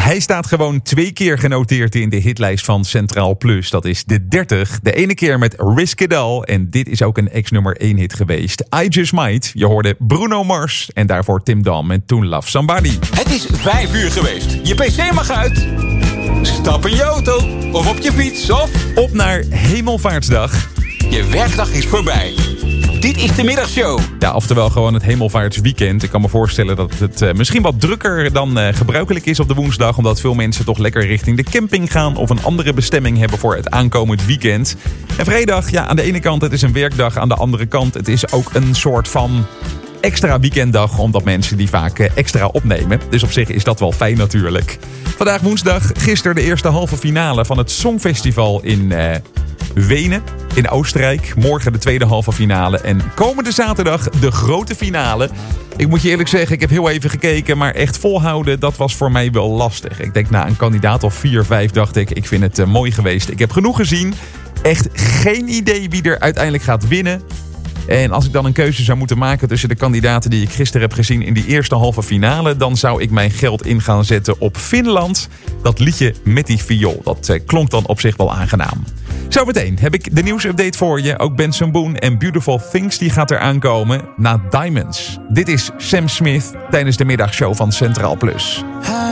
Hij staat gewoon 2 keer genoteerd in de hitlijst van Centraal Plus. Dat is de 30. De ene keer met Risk It All. En dit is ook een ex-nummer 1 hit geweest. I Just Might. Je hoorde Bruno Mars. En daarvoor Tim Dam en Toen Love Somebody. Het is 5 uur geweest. Je pc mag uit. Stap in je auto. Of op je fiets. Of op naar Hemelvaartsdag. Je werkdag is voorbij. Dit is de middagshow. Ja, oftewel gewoon het Hemelvaartsweekend. Ik kan me voorstellen dat het misschien wat drukker dan gebruikelijk is op de woensdag. Omdat veel mensen toch lekker richting de camping gaan. Of een andere bestemming hebben voor het aankomend weekend. En vrijdag, ja, aan de ene kant het is een werkdag. Aan de andere kant het is ook een soort van extra weekenddag. Omdat mensen die vaak extra opnemen. Dus op zich is dat wel fijn natuurlijk. Vandaag woensdag, gisteren de eerste halve finale van het Songfestival in Wenen in Oostenrijk. Morgen de tweede halve finale. En komende zaterdag de grote finale. Ik moet je eerlijk zeggen, ik heb heel even gekeken. Maar echt volhouden, dat was voor mij wel lastig. Ik denk na een kandidaat of 4, 5 dacht ik vind het mooi geweest. Ik heb genoeg gezien. Echt geen idee wie er uiteindelijk gaat winnen. En als ik dan een keuze zou moeten maken tussen de kandidaten die ik gisteren heb gezien in die eerste halve finale, dan zou ik mijn geld in gaan zetten op Finland. Dat liedje met die viool, dat klonk dan op zich wel aangenaam. Zometeen heb ik de nieuwsupdate voor je. Ook Benson Boone en Beautiful Things die gaat er aankomen na Diamonds. Dit is Sam Smith tijdens de middagshow van Centraal Plus.